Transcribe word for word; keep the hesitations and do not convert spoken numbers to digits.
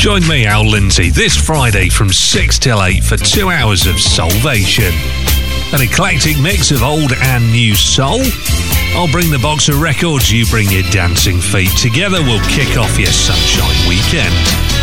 Join me, Al Lindsay, this Friday from six till eight for two hours of Soulvation. An eclectic mix of old and new soul. I'll bring the box of records, you bring your dancing feet. Together we'll kick off your sunshine weekend.